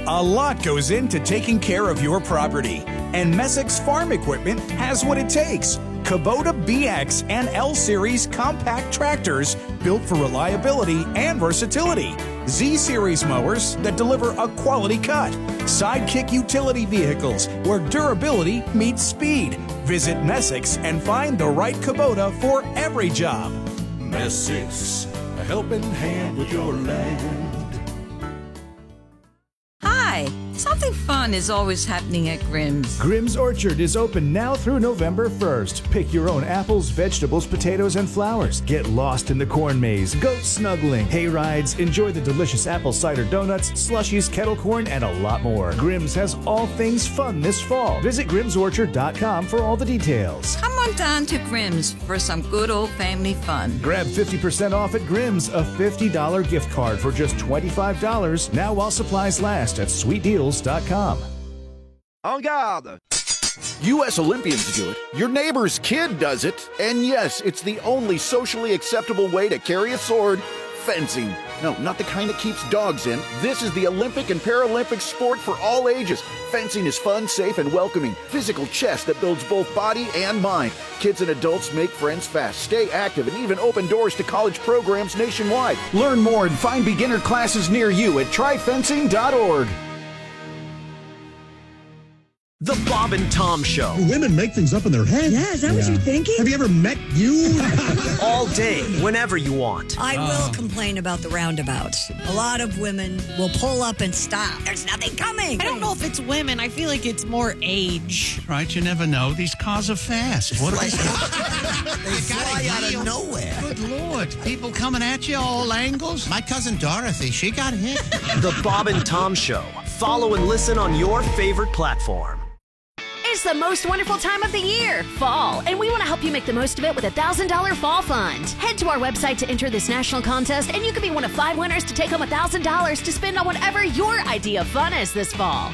A lot goes into taking care of your property, and Messick's Farm Equipment has what it takes. Kubota BX and L Series compact tractors built for reliability and versatility. Z Series mowers that deliver a quality cut. Sidekick utility vehicles where durability meets speed. Visit Messick's and find the right Kubota for every job. Messick's, a helping hand with your land. Hi! Something fun is always happening at Grimm's. Grimm's Orchard is open now through November 1st. Pick your own apples, vegetables, potatoes, and flowers. Get lost in the corn maze, goat snuggling, hay rides, enjoy the delicious apple cider donuts, slushies, kettle corn, and a lot more. Grimm's has all things fun this fall. Visit grimmsorchard.com for all the details. Come on down to Grimm's for some good old family fun. Grab 50% off at Grimm's, a $50 gift card for just $25 now while supplies last at sweetdeals.com. En garde! U.S. Olympians do it. Your neighbor's kid does it. And yes, it's the only socially acceptable way to carry a sword. Fencing. No, not the kind that keeps dogs in. This is the Olympic and Paralympic sport for all ages. Fencing is fun, safe, and welcoming. Physical chess that builds both body and mind. Kids and adults make friends fast, stay active, and even open doors to college programs nationwide. Learn more and find beginner classes near you at tryfencing.org. The Bob and Tom Show. Women make things up in their head. Yeah, is that what you're thinking? Have you ever met you? All day, whenever you want. I will complain about the roundabouts. A lot of women will pull up and stop. There's nothing coming. I don't know if it's women. I feel like it's more age. Right, you never know. These cars are fast. What they fly out of nowhere. Good Lord. People coming at you all angles. My cousin Dorothy, she got hit. The Bob and Tom Show. Follow and listen on your favorite platform. It's the most wonderful time of the year, fall, and we want to help you make the most of it with a $1,000 fall fund. Head to our website to enter this national contest, and you could be one of 5 winners to take home $1,000 to spend on whatever your idea of fun is this fall.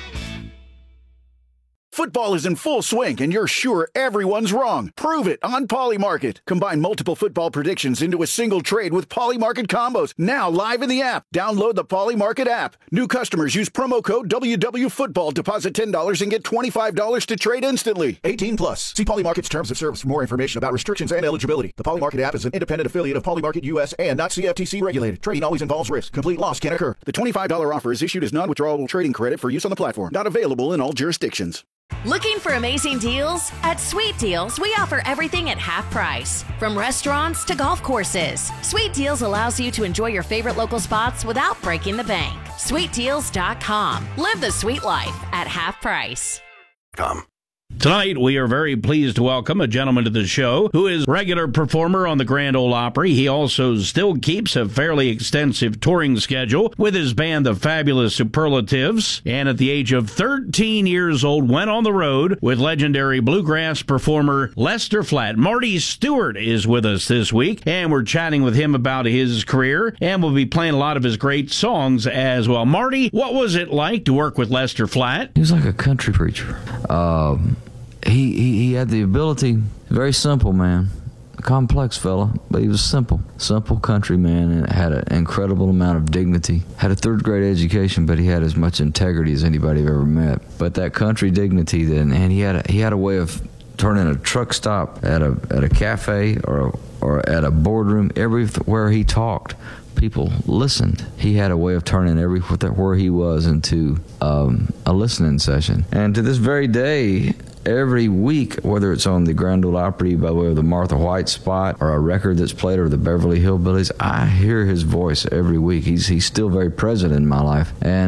Football is in full swing, and you're sure everyone's wrong. Prove it on Polymarket. Combine multiple football predictions into a single trade with Polymarket combos. Now live in the app. Download the Polymarket app. New customers use promo code WWFootball. Deposit $10 and get $25 to trade instantly. 18 plus. See Polymarket's terms of service for more information about restrictions and eligibility. The Polymarket app is an independent affiliate of Polymarket US and not CFTC regulated. Trading always involves risk. Complete loss can occur. The $25 offer is issued as non-withdrawable trading credit for use on the platform. Not available in all jurisdictions. Looking for amazing deals? At Sweet Deals, we offer everything at half price. From restaurants to golf courses. Sweet Deals allows you to enjoy your favorite local spots without breaking the bank. SweetDeals.com. Live the sweet life at half price. Tonight, we are very pleased to welcome a gentleman to the show who is a regular performer on the Grand Ole Opry. He also still keeps a fairly extensive touring schedule with his band, the Fabulous Superlatives, and at the age of 13 years old, went on the road with legendary bluegrass performer Lester Flatt. Marty Stewart is with us this week, and we're chatting with him about his career, and we'll be playing a lot of his great songs as well. Marty, what was it like to work with Lester Flatt? He was like a country preacher. He had the ability, very simple man, a complex fella, but he was simple country man, and had an incredible amount of dignity. Had a 3rd grade education, but he had as much integrity as anybody I've ever met. But that country dignity, then, and he had a way of turning a truck stop at a cafe or at a boardroom. Everywhere he talked, people listened. He had a way of turning where he was into a listening session. And to this very day, every week, whether it's on the Grand Ole Opry by way of the Martha White spot or a record that's played or the Beverly Hillbillies, I hear his voice every week. He's still very present in my life. And